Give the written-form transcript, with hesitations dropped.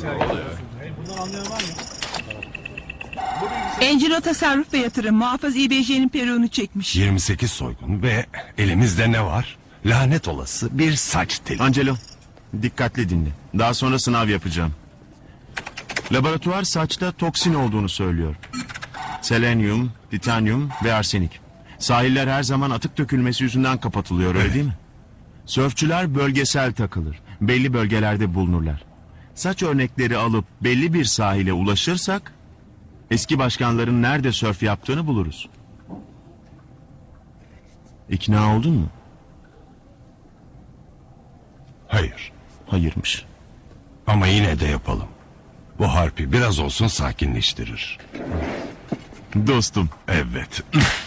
Encino Tasarruf ve Yatırım muhafız İBC'nin peruğunu çekmiş. 28 soygun ve elimizde ne var? Lanet olası bir saç teli. Angelo, dikkatli dinle. Daha sonra sınav yapacağım. Laboratuvar saçta toksin olduğunu söylüyor. Selenyum, titanyum ve arsenik. Sahiller her zaman atık dökülmesi yüzünden kapatılıyor, öyle değil mi? Sörfçüler bölgesel takılır. Belli bölgelerde bulunurlar. Saç örnekleri alıp belli bir sahile ulaşırsak eski başkanların nerede sörf yaptığını buluruz. İkna oldun mu? Hayır. Hayırmış. Ama yine de yapalım. Bu harpi biraz olsun sakinleştirir. Dostum. Evet.